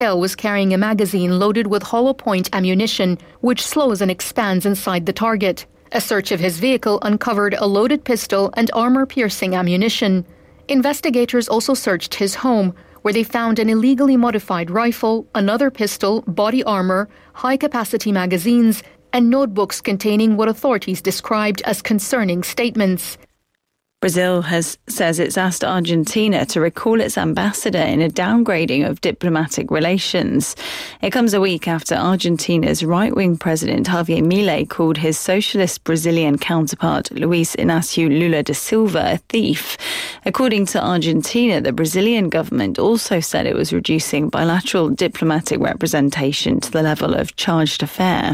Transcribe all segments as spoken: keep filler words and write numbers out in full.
was carrying a magazine loaded with hollow point ammunition, which slows and expands inside the target. A search of his vehicle uncovered a loaded pistol and armor-piercing ammunition. Investigators also searched his home, where they found an illegally modified rifle, another pistol, body armor, high-capacity magazines, and notebooks containing what authorities described as concerning statements. Brazil has says it's asked Argentina to recall its ambassador in a downgrading of diplomatic relations. It comes a week after Argentina's right-wing president Javier Milei called his socialist Brazilian counterpart Luis Inácio Lula da Silva a thief. According to Argentina, the Brazilian government also said it was reducing bilateral diplomatic representation to the level of chargé d'affaires.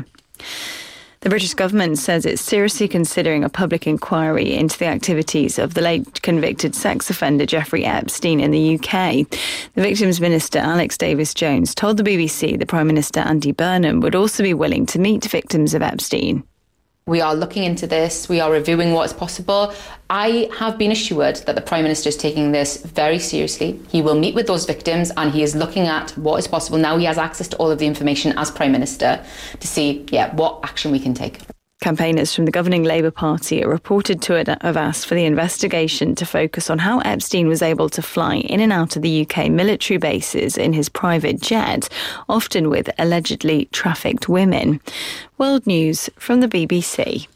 The British government says it's seriously considering a public inquiry into the activities of the late convicted sex offender Jeffrey Epstein in the U K. The Victims Minister Alex Davis-Jones told the B B C the Prime Minister Andy Burnham would also be willing to meet victims of Epstein. We are looking into this. We are reviewing what's possible. I have been assured that the Prime Minister is taking this very seriously. He will meet with those victims and he is looking at what is possible. Now he has access to all of the information as Prime Minister to see, yeah, what action we can take. Campaigners from the governing Labour Party are reported to have asked for the investigation to focus on how Epstein was able to fly in and out of the U K military bases in his private jet, often with allegedly trafficked women. World News from the B B C.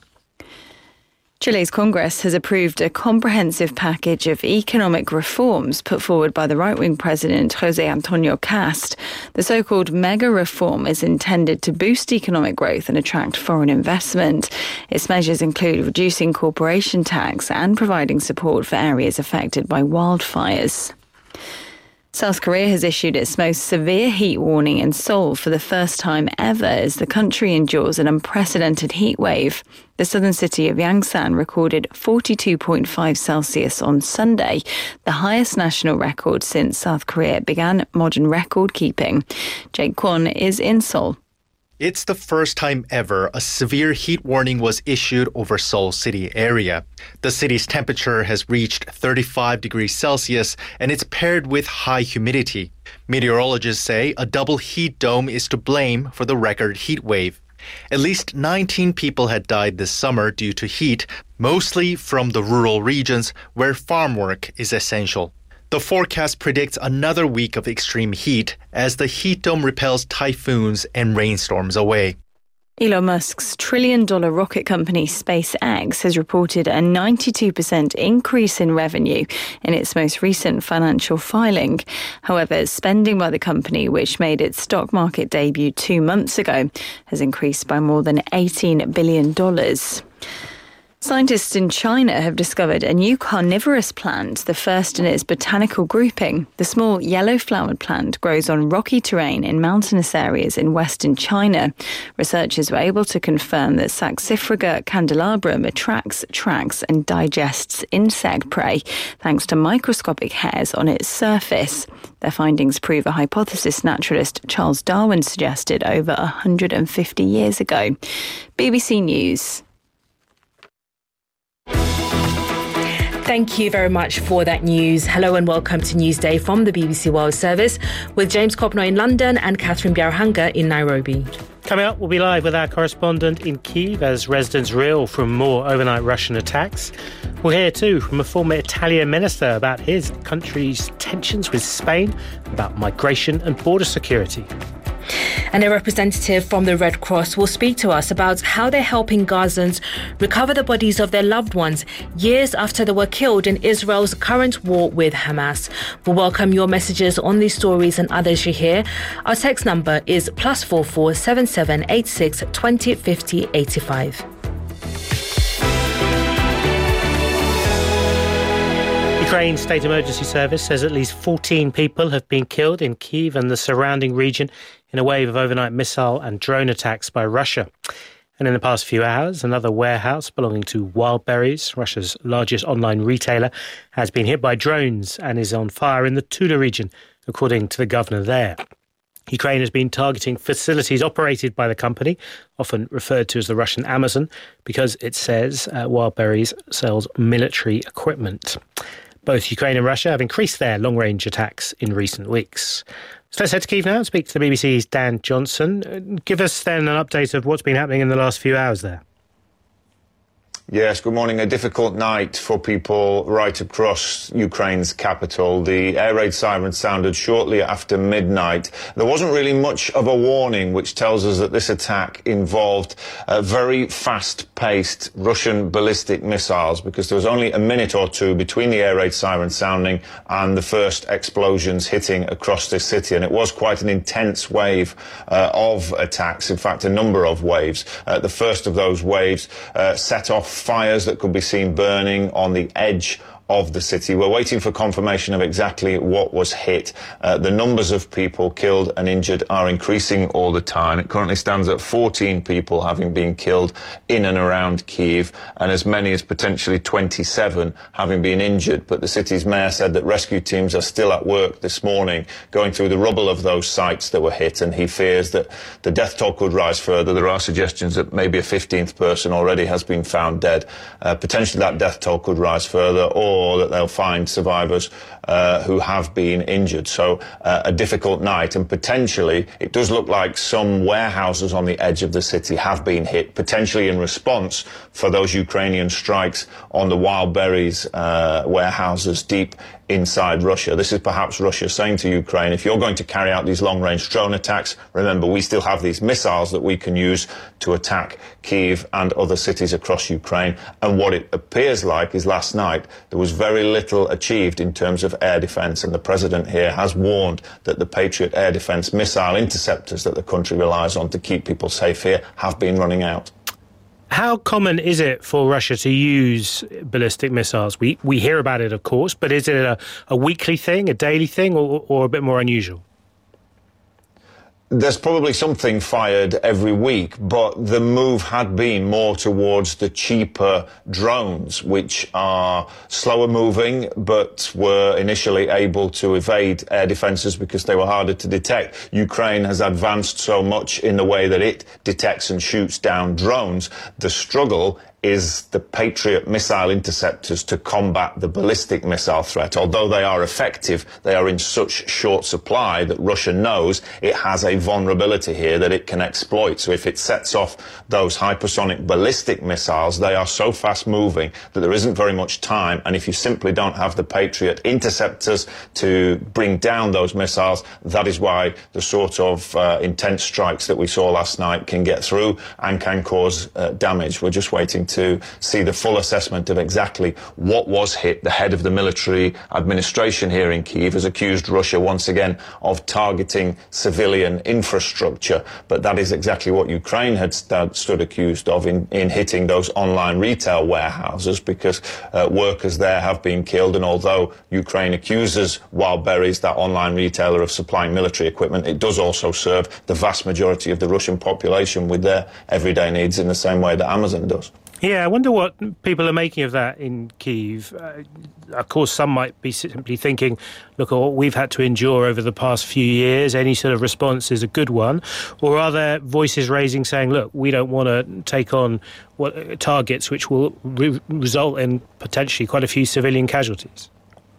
Chile's Congress has approved a comprehensive package of economic reforms put forward by the right-wing president José Antonio Cast. The so-called mega reform is intended to boost economic growth and attract foreign investment. Its measures include reducing corporation tax and providing support for areas affected by wildfires. South Korea has issued its most severe heat warning in Seoul for the first time ever as the country endures an unprecedented heat wave. The southern city of Yangsan recorded forty-two point five Celsius on Sunday, the highest national record since South Korea began modern record keeping. Jake Kwon is in Seoul. It's the first time ever a severe heat warning was issued over Seoul city area. The city's temperature has reached thirty-five degrees Celsius and it's paired with high humidity. Meteorologists say a double heat dome is to blame for the record heat wave. At least nineteen people had died this summer due to heat, mostly from the rural regions where farm work is essential. The forecast predicts another week of extreme heat as the heat dome repels typhoons and rainstorms away. Elon Musk's trillion-dollar rocket company SpaceX has reported a ninety-two percent increase in revenue in its most recent financial filing. However, spending by the company, which made its stock market debut two months ago, has increased by more than eighteen billion dollars. Scientists in China have discovered a new carnivorous plant, the first in its botanical grouping. The small yellow-flowered plant grows on rocky terrain in mountainous areas in western China. Researchers were able to confirm that Saxifraga candelabrum attracts, tracks and digests insect prey thanks to microscopic hairs on its surface. Their findings prove a hypothesis naturalist Charles Darwin suggested over one hundred fifty years ago. B B C News. Thank you very much for that news. Hello and welcome to Newsday from the B B C World Service with James Copnoy in London and Catherine Biarhanga in Nairobi. Coming up, we'll be live with our correspondent in Kyiv as residents reel from more overnight Russian attacks. We'll hear too from a former Italian minister about his country's tensions with Spain, about migration and border security. And a representative from the Red Cross will speak to us about how they're helping Gazans recover the bodies of their loved ones years after they were killed in Israel's current war with Hamas. We'll welcome your messages on these stories and others you hear. Our text number is plus four four seven seven eight six twenty fifty eighty five. Ukraine State Emergency Service says at least fourteen people have been killed in Kyiv and the surrounding region in a wave of overnight missile and drone attacks by Russia. And in the past few hours, another warehouse belonging to Wildberries, Russia's largest online retailer, has been hit by drones and is on fire in the Tula region, according to the governor there. Ukraine has been targeting facilities operated by the company, often referred to as the Russian Amazon, because it says uh, Wildberries sells military equipment. Both Ukraine and Russia have increased their long-range attacks in recent weeks. So let's head to Kyiv now and speak to the B B C's Dan Johnson. Give us then an update of what's been happening in the last few hours there. Yes, good morning. A difficult night for people right across Ukraine's capital. The air raid siren sounded shortly after midnight. There wasn't really much of a warning, which tells us that this attack involved uh, very fast-paced Russian ballistic missiles, because there was only a minute or two between the air raid siren sounding and the first explosions hitting across this city. And it was quite an intense wave uh, of attacks, in fact, a number of waves. Uh, the first of those waves uh, set off fires that could be seen burning on the edge of the city. We're waiting for confirmation of exactly what was hit. Uh, the numbers of people killed and injured are increasing all the time. It currently stands at fourteen people having been killed in and around Kyiv, and as many as potentially twenty-seven having been injured. But the city's mayor said that rescue teams are still at work this morning going through the rubble of those sites that were hit, and he fears that the death toll could rise further. There are suggestions that maybe a fifteenth person already has been found dead. Uh, potentially that death toll could rise further, or or that they'll find survivors uh, who have been injured. So uh, a difficult night, and potentially it does look like some warehouses on the edge of the city have been hit, potentially in response for those Ukrainian strikes on the wild berries uh, warehouses deep inside Russia. This is perhaps Russia saying to Ukraine, if you're going to carry out these long-range drone attacks, remember, we still have these missiles that we can use to attack Kyiv and other cities across Ukraine. And what it appears like is last night there was very little achieved in terms of air defence, and the president here has warned that the Patriot air defence missile interceptors that the country relies on to keep people safe here have been running out. How common is it for Russia to use ballistic missiles? We we hear about it, of course, but is it a, a weekly thing, a daily thing, or, or a bit more unusual? There's probably something fired every week, but the move had been more towards the cheaper drones, which are slower moving, but were initially able to evade air defences because they were harder to detect. Ukraine has advanced so much in the way that it detects and shoots down drones. The struggle is the Patriot missile interceptors to combat the ballistic missile threat. Although they are effective, they are in such short supply that Russia knows it has a vulnerability here that it can exploit. So if it sets off those hypersonic ballistic missiles, they are so fast moving that there isn't very much time. And if you simply don't have the Patriot interceptors to bring down those missiles, that is why the sort of uh, intense strikes that we saw last night can get through and can cause uh, damage. We're just waiting to see the full assessment of exactly what was hit. The head of the military administration here in Kyiv has accused Russia once again of targeting civilian infrastructure, but that is exactly what Ukraine had st- stood accused of in, in hitting those online retail warehouses, because uh, workers there have been killed. And although Ukraine accuses Wildberries, that online retailer, of supplying military equipment, it does also serve the vast majority of the Russian population with their everyday needs in the same way that Amazon does. Yeah, I wonder what people are making of that in Kyiv. Uh, of course, some might be simply thinking, look at what we've had to endure over the past few years. Any sort of response is a good one. Or are there voices raising saying, look, we don't want to take on what uh, targets which will re- result in potentially quite a few civilian casualties?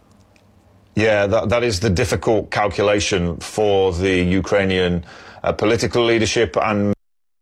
Yeah, that, that is the difficult calculation for the Ukrainian uh, political leadership and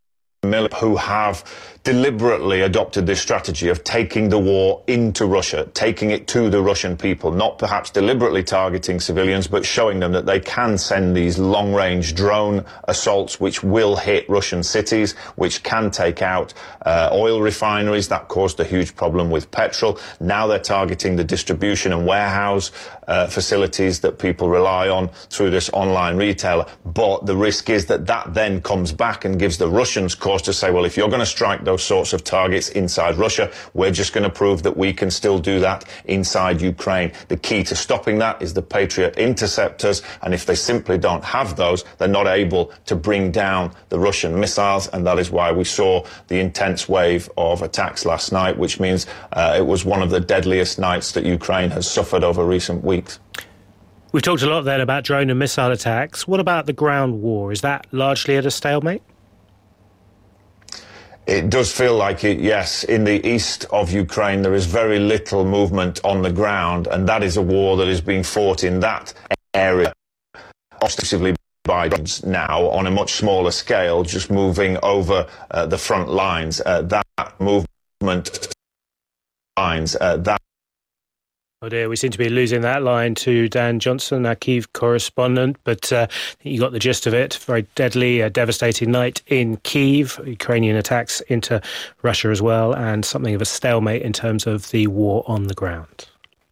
who have deliberately adopted this strategy of taking the war into Russia, taking it to the Russian people, not perhaps deliberately targeting civilians, but showing them that they can send these long-range drone assaults which will hit Russian cities, which can take out uh, oil refineries. That caused a huge problem with petrol. Now they're targeting the distribution and warehouse uh, facilities that people rely on through this online retailer. But the risk is that that then comes back and gives the Russians cause to say, well, if you're going to strike those sorts of targets inside Russia, we're just going to prove that we can still do that inside Ukraine. The key to stopping that is the Patriot interceptors, and if they simply don't have those, they're not able to bring down the Russian missiles, and that is why we saw the intense wave of attacks last night, which means uh, it was one of the deadliest nights that Ukraine has suffered over recent weeks. We've talked a lot then about drone and missile attacks. What about the ground war? Is that largely at a stalemate? It does feel like it, yes. In the east of Ukraine, there is very little movement on the ground, and that is a war that is being fought in that area ostensibly Biden's now on a much smaller scale, just moving over uh, the front lines. Uh, that movement lines, uh, that. Oh dear, we seem to be losing that line to Dan Johnson, our Kyiv correspondent, but uh, you got the gist of it. Very deadly, a devastating night in Kyiv, Ukrainian attacks into Russia as well, and something of a stalemate in terms of the war on the ground.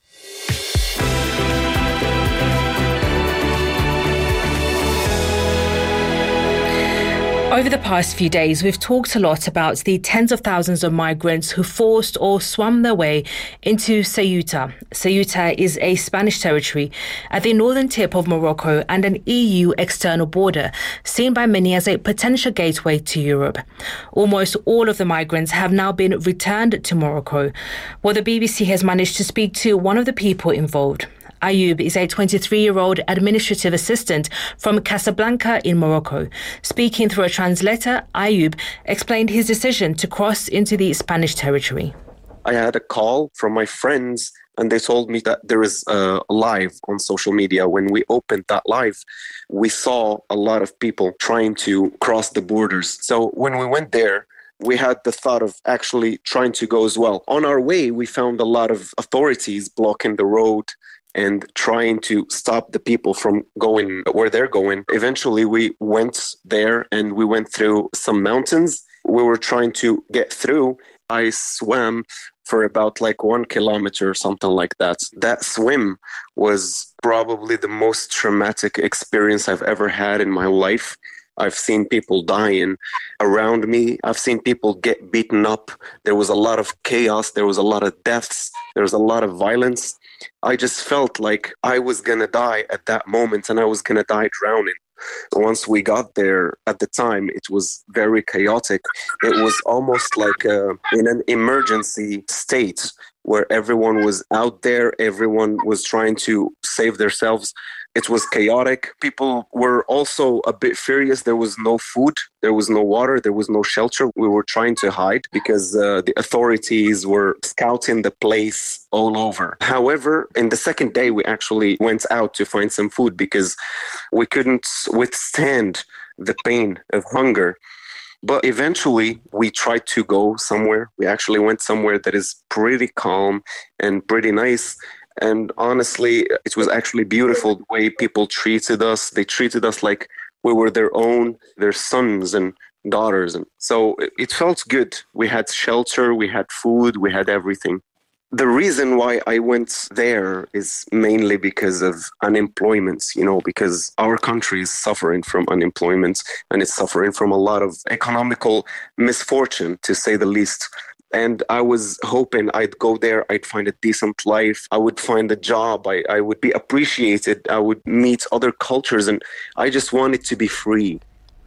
Over the past few days, we've talked a lot about the tens of thousands of migrants who forced or swam their way into Ceuta. Ceuta is a Spanish territory at the northern tip of Morocco and an E U external border, seen by many as a potential gateway to Europe. Almost all of the migrants have now been returned to Morocco. Well, the B B C has managed to speak to one of the people involved. Ayoub is a twenty-three-year-old administrative assistant from Casablanca in Morocco. Speaking through a translator, Ayoub explained his decision to cross into the Spanish territory. I had a call from my friends and they told me that there is a live on social media. When we opened that live, we saw a lot of people trying to cross the borders. So when we went there, we had the thought of actually trying to go as well. On our way, we found a lot of authorities blocking the road and trying to stop the people from going where they're going. Eventually, we went there and we went through some mountains. We were trying to get through. I swam for about like one kilometer or something like that. That swim was probably the most traumatic experience I've ever had in my life. I've seen people dying around me. I've seen people get beaten up. There was a lot of chaos. There was a lot of deaths. There was a lot of violence. I just felt like I was going to die at that moment and I was going to die drowning. Once we got there, at the time, it was very chaotic. It was almost like a, in an emergency state where everyone was out there. Everyone was trying to save themselves. It was chaotic. People were also a bit furious. There was no food. There was no water. There was no shelter. We were trying to hide because uh, the authorities were scouting the place all over. However, in the second day, we actually went out to find some food because we couldn't withstand the pain of hunger. But eventually, we tried to go somewhere. We actually went somewhere that is pretty calm and pretty nice. And honestly, it was actually beautiful the way people treated us. They treated us like we were their own, their sons and daughters. And so it felt good. We had shelter, we had food, we had everything. The reason why I went there is mainly because of unemployment, you know, because our country is suffering from unemployment and it's suffering from a lot of economical misfortune, to say the least. And I was hoping I'd go there, I'd find a decent life, I would find a job, I, I would be appreciated, I would meet other cultures, and I just wanted to be free.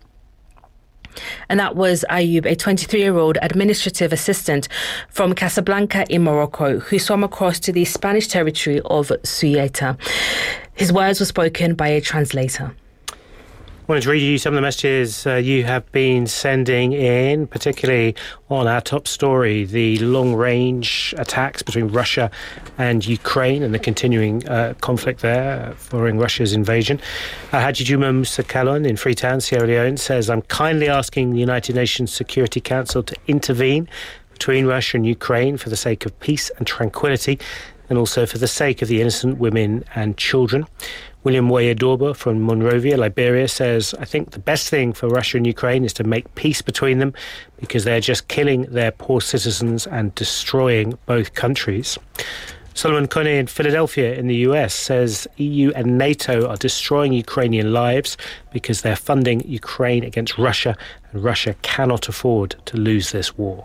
And that was Ayoub, a twenty-three-year-old administrative assistant from Casablanca in Morocco, who swam across to the Spanish territory of Ceuta. His words were spoken by a translator. I wanted to read you some of the messages uh, you have been sending in, particularly on our top story, the long-range attacks between Russia and Ukraine and the continuing uh, conflict there following Russia's invasion. Uh, Haji Juma Musa Kalon in Freetown, Sierra Leone, says, I'm kindly asking the United Nations Security Council to intervene between Russia and Ukraine for the sake of peace and tranquility, and also for the sake of the innocent women and children. William Wayadorba from Monrovia, Liberia, says, I think the best thing for Russia and Ukraine is to make peace between them because they're just killing their poor citizens and destroying both countries. Solomon Kone in Philadelphia in the U S says E U and NATO are destroying Ukrainian lives because they're funding Ukraine against Russia, and Russia cannot afford to lose this war.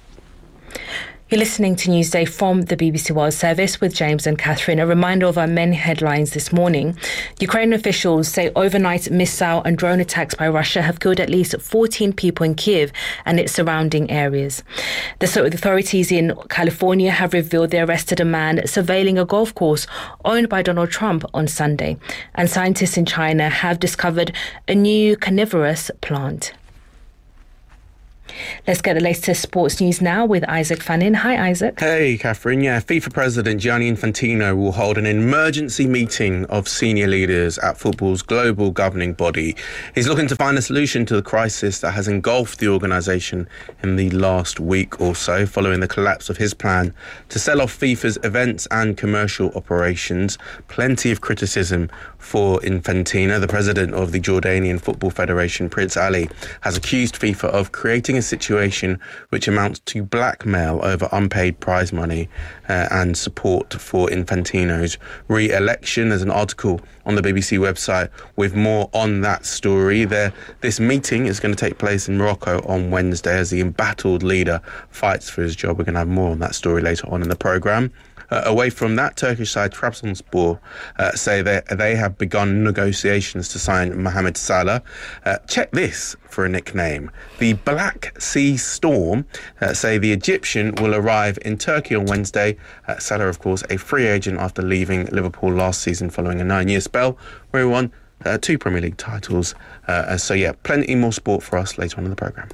You're listening to Newsday from the B B C World Service with James and Catherine. A reminder of our main headlines this morning. Ukrainian officials say overnight missile and drone attacks by Russia have killed at least fourteen people in Kyiv and its surrounding areas. The authorities in California have revealed they arrested a man surveilling a golf course owned by Donald Trump on Sunday. And scientists in China have discovered a new carnivorous plant. Let's get the latest sports news now with Isaac Fannin. Hi, Isaac. Hey, Catherine. Yeah, FIFA President Gianni Infantino will hold an emergency meeting of senior leaders at football's global governing body. He's looking to find a solution to the crisis that has engulfed the organisation in the last week or so, following the collapse of his plan to sell off FIFA's events and commercial operations. Plenty of criticism for Infantino. The president of the Jordanian Football Federation, Prince Ali, has accused FIFA of creating a situation which amounts to blackmail over unpaid prize money uh, and support for Infantino's re-election. There's an article on the B B C website with more on that story. There, this meeting is going to take place in Morocco on Wednesday as the embattled leader fights for his job. We're going to have more on that story later on in the programme. Uh, away from that, Turkish side Trabzonspor uh, say they, they have begun negotiations to sign Mohamed Salah. Uh, check this for a nickname. The Black Sea Storm uh, say the Egyptian will arrive in Turkey on Wednesday. Uh, Salah, of course, a free agent after leaving Liverpool last season following a nine-year spell where he won uh, two Premier League titles. Uh, so, yeah, plenty more sport for us later on in the programme.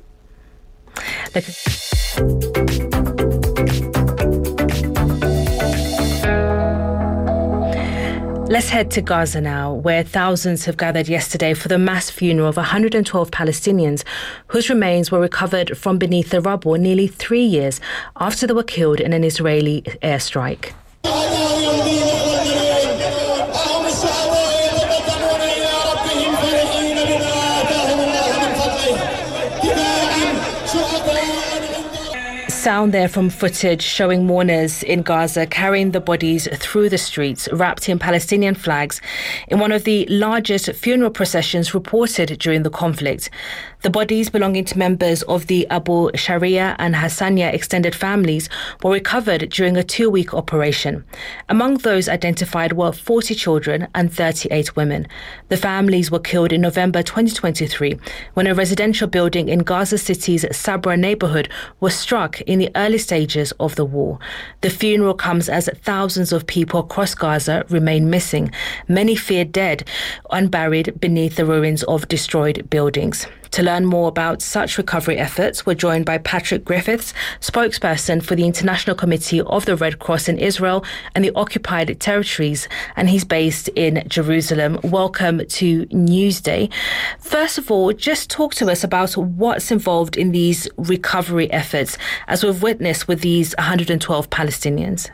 Let's head to Gaza now, where thousands have gathered yesterday for the mass funeral of one hundred twelve Palestinians whose remains were recovered from beneath the rubble nearly three years after they were killed in an Israeli airstrike. Sound there from footage showing mourners in Gaza carrying the bodies through the streets wrapped in Palestinian flags in one of the largest funeral processions reported during the conflict. The bodies belonging to members of the Abu Sharia and Hassania extended families were recovered during a two-week operation. Among those identified were forty children and thirty-eight women. The families were killed in November twenty twenty-three when a residential building in Gaza City's Sabra neighborhood was struck in the early stages of the war. The funeral comes as thousands of people across Gaza remain missing, many feared dead, unburied beneath the ruins of destroyed buildings. To learn more about such recovery efforts, we're joined by Patrick Griffiths, spokesperson for the International Committee of the Red Cross in Israel and the occupied territories, and he's based in Jerusalem. Welcome to Newsday. First of all, just talk to us about what's involved in these recovery efforts, as we've witnessed with these one hundred twelve Palestinians.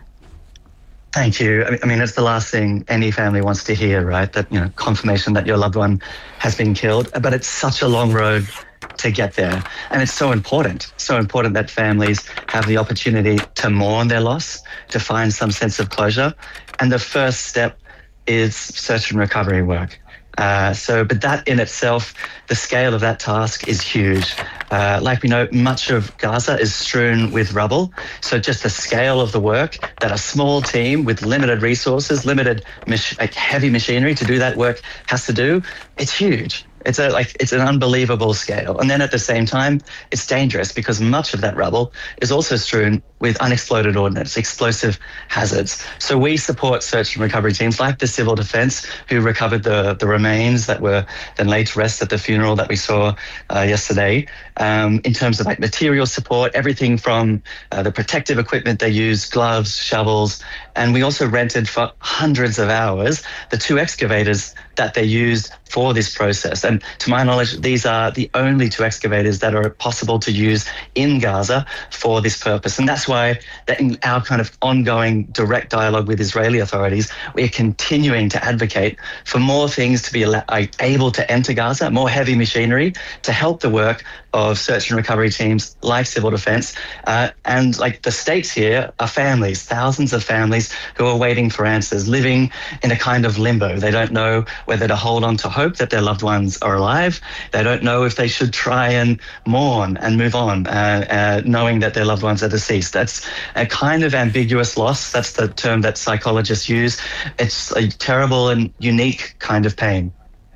Thank you. I mean, it's the last thing any family wants to hear, right? That, you know, confirmation that your loved one has been killed. But it's such a long road to get there. And it's so important, so important that families have the opportunity to mourn their loss, to find some sense of closure. And the first step is search and recovery work. Uh, so, but that in itself, the scale of that task is huge. Uh, like we know, much of Gaza is strewn with rubble. So just the scale of the work that a small team with limited resources, limited mach- like heavy machinery to do that work has to do, it's huge. It's a like it's an unbelievable scale. And then at the same time, it's dangerous because much of that rubble is also strewn with unexploded ordnance, explosive hazards. So we support search and recovery teams like the Civil Defence, who recovered the, the remains that were then laid to rest at the funeral that we saw uh, yesterday, um, in terms of like material support, everything from uh, the protective equipment they use, gloves, shovels, and we also rented for hundreds of hours the two excavators that they used for this process. And to my knowledge, these are the only two excavators that are possible to use in Gaza for this purpose. And that's why that in our kind of ongoing direct dialogue with Israeli authorities, we're continuing to advocate for more things to be able to enter Gaza, more heavy machinery to help the work of search and recovery teams like Civil Defence. Uh, and like the stakes here are families, thousands of families who are waiting for answers, living in a kind of limbo. They don't know whether to hold on to hope that their loved ones are alive. They don't know if they should try and mourn and move on, uh, uh, knowing that their loved ones are deceased. That's a kind of ambiguous loss. That's the term that psychologists use. It's a terrible and unique kind of pain.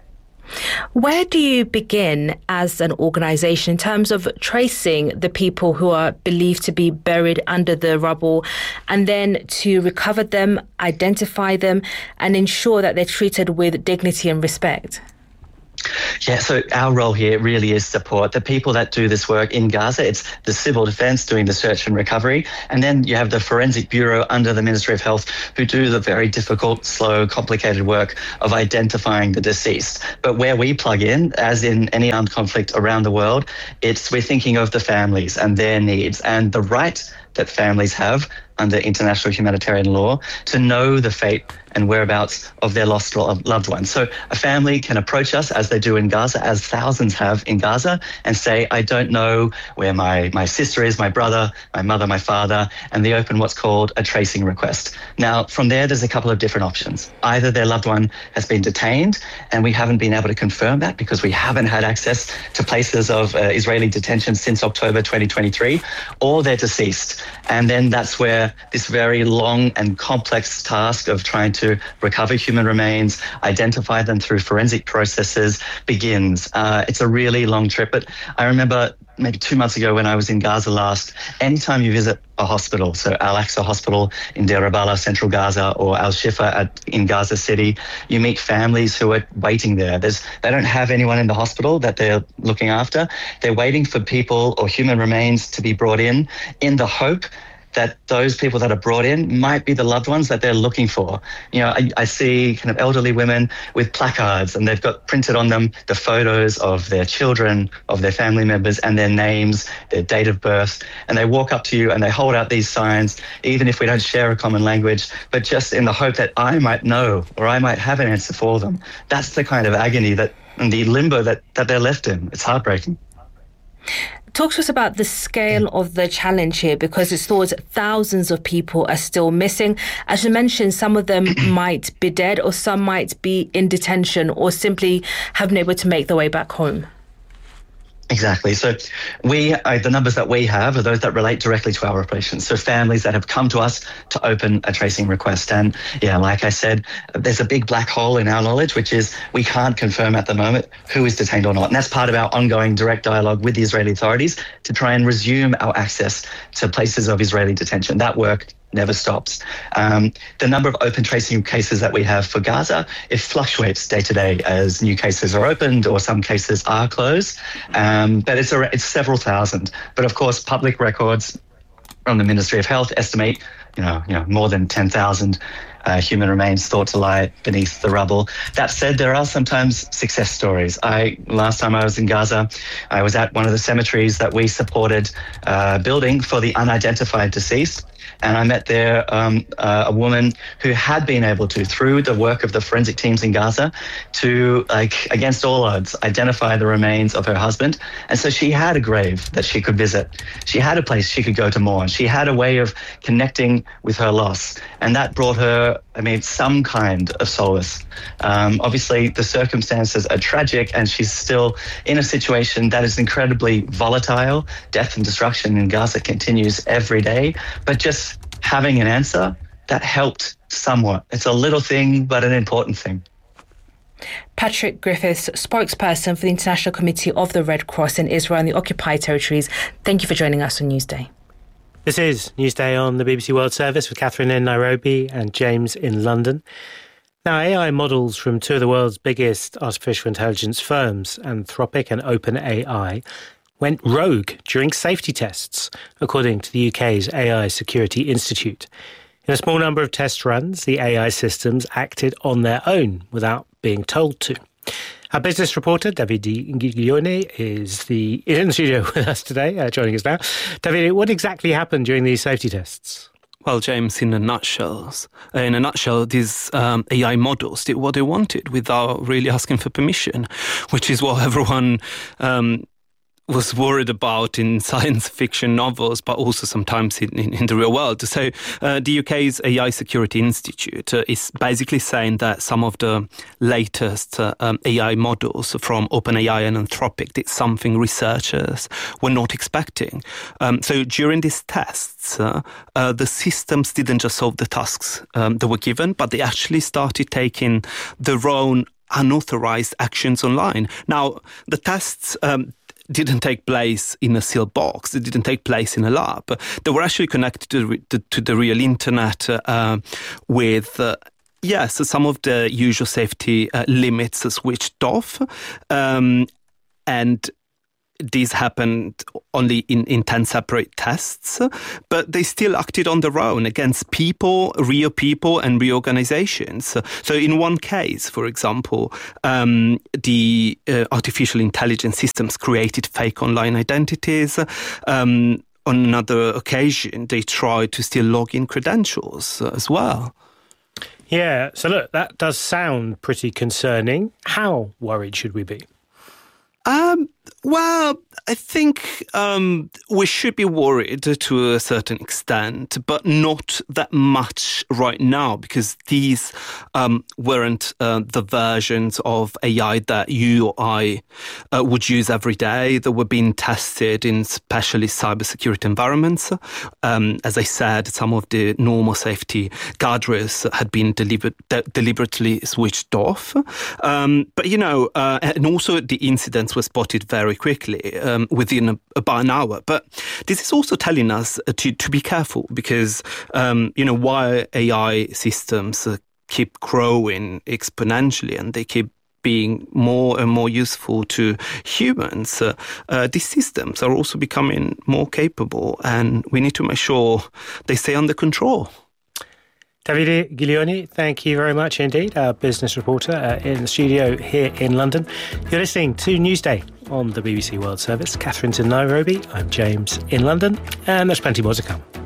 Where do you begin as an organisation in terms of tracing the people who are believed to be buried under the rubble, and then to recover them, identify them, and ensure that they're treated with dignity and respect? Yeah, so our role here really is support the people that do this work in Gaza. It's the civil defence doing the search and recovery, and then you have the Forensic Bureau under the Ministry of Health who do the very difficult, slow, complicated work of identifying the deceased. But where we plug in, as in any armed conflict around the world, it's we're thinking of the families and their needs and the right that families have under international humanitarian law to know the fate and whereabouts of their lost loved ones. So a family can approach us, as they do in Gaza, as thousands have in Gaza, and say, I don't know where my, my sister is, my brother, my mother, my father, and they open what's called a tracing request. Now, from there, there's a couple of different options. Either their loved one has been detained, and we haven't been able to confirm that because we haven't had access to places of uh, Israeli detention since October twenty twenty-three, or they're deceased. And then that's where this very long and complex task of trying to recover human remains, identify them through forensic processes begins. Uh, it's a really long trip, but I remember maybe two months ago when I was in Gaza last, anytime you visit a hospital, so Al-Aqsa Hospital in Deir al-Balah, central Gaza, or Al-Shifa at, in Gaza City, you meet families who are waiting there. There's, they don't have anyone in the hospital that they're looking after. They're waiting for people or human remains to be brought in in the hope that those people that are brought in might be the loved ones that they're looking for. You know, I, I see kind of elderly women with placards, and they've got printed on them the photos of their children, of their family members, and their names, their date of birth. And they walk up to you and they hold out these signs, even if we don't share a common language, but just in the hope that I might know or I might have an answer for them. That's the kind of agony that, and the limbo that, that they're left in. It's heartbreaking. Talk to us about the scale of the challenge here, because it's thought thousands of people are still missing. As you mentioned, some of them might be dead, or some might be in detention, or simply haven't been able to make their way back home. Exactly. So we, uh, the numbers that we have are those that relate directly to our operations. So families that have come to us to open a tracing request. And yeah, like I said, there's a big black hole in our knowledge, which is we can't confirm at the moment who is detained or not. And that's part of our ongoing direct dialogue with the Israeli authorities to try and resume our access to places of Israeli detention. That work never stops. Um, the number of open tracing cases that we have for Gaza, it fluctuates day to day as new cases are opened or some cases are closed. Um, but it's, a, it's several thousand. But of course, public records from the Ministry of Health estimate, you know, you know, more than ten thousand uh, human remains thought to lie beneath the rubble. That said, there are sometimes success stories. I last time I was in Gaza, I was at one of the cemeteries that we supported uh, building for the unidentified deceased. And I met there um, uh, a woman who had been able to, through the work of the forensic teams in Gaza, to, like, against all odds, identify the remains of her husband. And so she had a grave that she could visit. She had a place she could go to mourn. She had a way of connecting with her loss. And that brought her, I mean, some kind of solace. Um, obviously, the circumstances are tragic, and she's still in a situation that is incredibly volatile. Death and destruction in Gaza continues every day. But just having an answer, that helped somewhat. It's a little thing, but an important thing. Patrick Griffiths, spokesperson for the International Committee of the Red Cross in Israel and the occupied territories. Thank you for joining us on Newsday. This is Newsday on the B B C World Service with Catherine in Nairobi and James in London. Now, A I models from two of the world's biggest artificial intelligence firms, Anthropic and OpenAI, went rogue during safety tests, according to the U K's A I Security Institute. In a small number of test runs, the A I systems acted on their own without being told to. Our business reporter, David Giglione, is the, is in the studio with us today, uh, joining us now. David, what exactly happened during these safety tests? Well, James, in a nutshell, uh, in a nutshell, these um, A I models did what they wanted without really asking for permission, which is what everyone um, was worried about in science fiction novels, but also sometimes in, in, in the real world. So uh, the U K's A I Security Institute uh, is basically saying that some of the latest uh, um, A I models from OpenAI and Anthropic did something researchers were not expecting. Um, so during these tests, uh, uh, the systems didn't just solve the tasks um, that were given, but they actually started taking their own unauthorized actions online. Now, the tests Um, didn't take place in a sealed box. It didn't take place in a lab. They were actually connected to, to, to the real internet uh, with uh, Yes, some of the usual safety uh, limits are switched off, um, and these happened only in, in ten separate tests, but they still acted on their own against people, real people and real organizations. So in one case, for example, um, the uh, artificial intelligence systems created fake online identities. Um, on another occasion, they tried to steal login credentials uh, as well. Yeah, so look, that does sound pretty concerning. How worried should we be? Um, well, I think um, we should be worried to a certain extent, but not that much right now, because these um, weren't uh, the versions of A I that you or I uh, would use every day, that were being tested in especially cybersecurity environments. Um, as I said, some of the normal safety guardrails had been deliber- de- deliberately switched off. Um, but, you know, uh, and also the incidents were spotted very quickly, um, within a, about an hour. But this is also telling us to, to be careful, because, um, you know, while A I systems uh, keep growing exponentially and they keep being more and more useful to humans, uh, uh, these systems are also becoming more capable, and we need to make sure they stay under control. Davide Giglioni, thank you very much indeed, our business reporter uh, in the studio here in London. You're listening to Newsday on the B B C World Service. Catherine's in Nairobi, I'm James in London, and there's plenty more to come.